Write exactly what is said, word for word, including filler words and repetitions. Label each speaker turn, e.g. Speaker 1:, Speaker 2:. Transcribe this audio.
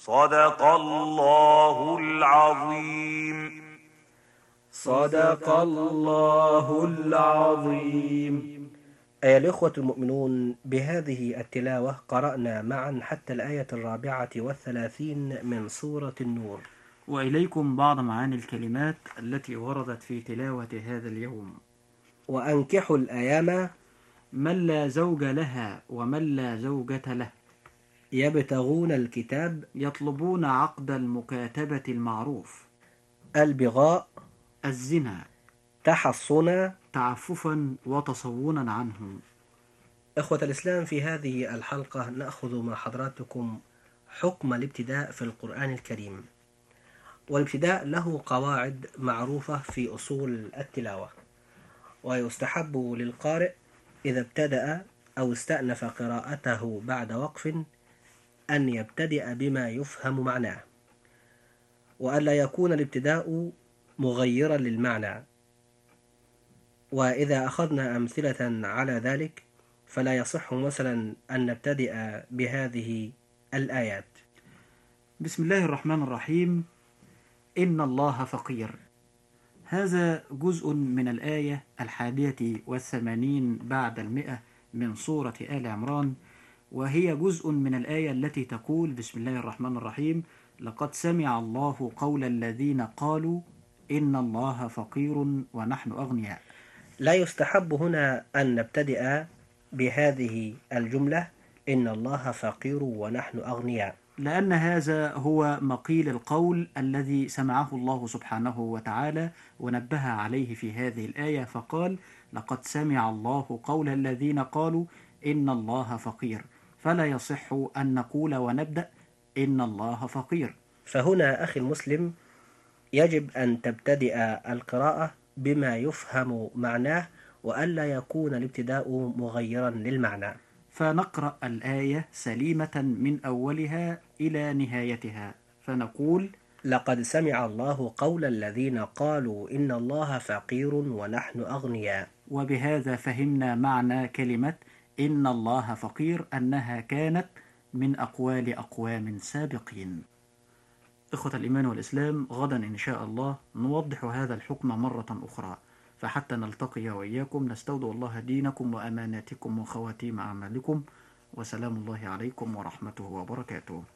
Speaker 1: صدق الله العظيم.
Speaker 2: صدق الله العظيم.
Speaker 3: أيها الإخوة المؤمنون، بهذه التلاوة قرأنا معا حتى الآية الرابعة والثلاثين من سورة النور.
Speaker 2: وإليكم بعض معاني الكلمات التي وردت في تلاوة هذا اليوم.
Speaker 3: وأنكحوا الأيام
Speaker 2: من لا زوج لها ومن لا زوجة له،
Speaker 3: يبتغون الكتاب
Speaker 2: يطلبون عقد المكاتبة المعروف،
Speaker 3: البغاء
Speaker 2: الزنا،
Speaker 3: تحصنا
Speaker 2: تعففا وتصونا عنهم.
Speaker 3: إخوة الإسلام، في هذه الحلقة نأخذ مع حضراتكم حكم الابتداء في القرآن الكريم. والابتداء له قواعد معروفة في أصول التلاوة، ويستحب للقارئ إذا ابتدأ أو استأنف قراءته بعد وقف أن يبتدئ بما يفهم معناه، وألا يكون الابتداء مغيرا للمعنى. وإذا أخذنا أمثلة على ذلك فلا يصح مثلا أن نبتدئ بهذه الآيات:
Speaker 2: بسم الله الرحمن الرحيم. إن الله فقير. هذا جزء من الآية الحادية والثمانين بعد المئة من سورة آل عمران، وهي جزء من الآية التي تقول: بسم الله الرحمن الرحيم، لقد سمع الله قول الذين قالوا إن الله فقير ونحن أغنياء.
Speaker 3: لا يستحب هنا أن نبتدئ بهذه الجملة إن الله فقير ونحن أغنياء،
Speaker 2: لأن هذا هو مقيل القول الذي سمعه الله سبحانه وتعالى ونبه عليه في هذه الآية، فقال: لقد سمع الله قول الذين قالوا إن الله فقير، فلا يصح أن نقول ونبدأ إن الله فقير.
Speaker 3: فهنا أخي المسلم يجب أن تبتدئ القراءة بما يفهم معناه، وألا يكون الابتداء مغيرا للمعنى.
Speaker 2: فنقرأ الآية سليمة من أولها إلى نهايتها، فنقول:
Speaker 3: لقد سمع الله قول الذين قالوا إن الله فقير ونحن أغنياء.
Speaker 2: وبهذا فهمنا معنى كلمة إن الله فقير، أنها كانت من أقوال أقوام سابقين. إخوة الإيمان والإسلام، غدا إن شاء الله نوضح هذا الحكم مرة أخرى، فحتى نلتقي وإياكم نستودع الله دينكم وأماناتكم وخواتيم أعمالكم، وسلام الله عليكم ورحمته وبركاته.